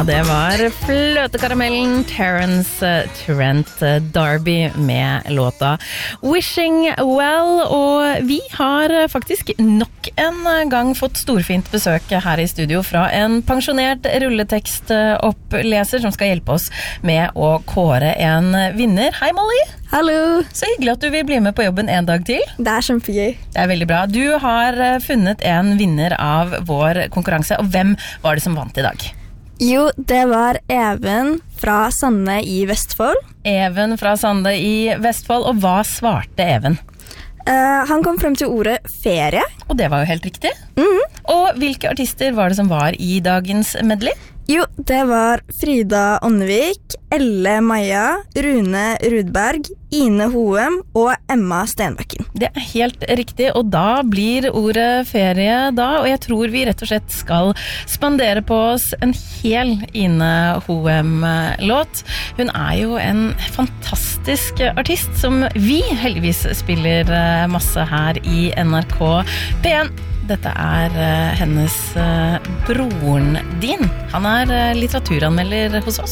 det var fløtekaramellen Terence Trent D'Arby med låta Wishing Well, og vi har faktisk nok en gang fått storfint besøk her i studio fra en pensjonert rulletekstoppleser som skal hjelpe oss med å kåre en vinner. Hei Molly! Hallo! Så hyggelig at du vil bli med på jobben en dag til. Det er kjempegøy. Det er veldig bra. Du har funnet en vinner av vår konkurranse, og hvem var det som vant i dag? Jo, det var Even fra Sande i Vestfold. Even fra Sande i Vestfold, og hva svarte Even? Han kom frem til ordet ferie. Og det var jo helt riktig. Og hvilke artister var det som var i dagens medley? Jo, det var Frida Ånnevik, Elle Maja, Rune Rudberg, Ine Hoem og Emma Stenbakken. Det er helt riktig, og da blir ordet ferie da, og jeg tror vi rett og slett skal spandere på oss en hel Ine Hoem-låt. Hun er jo en fantastisk artist som vi heldigvis spiller masse her i NRK P1. Dette er hennes broren din. Han er litteraturanmelder hos oss.